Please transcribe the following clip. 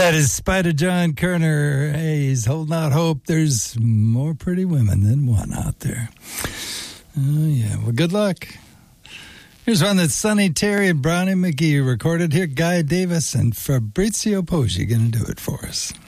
That is Spider John Kerner. Hey, he's holding out hope. There's more pretty women than one out there. Oh, yeah. Well, good luck. Here's one that Sonny Terry and Brownie McGee recorded here. Guy Davis and Fabrizio Poggi going to do it for us.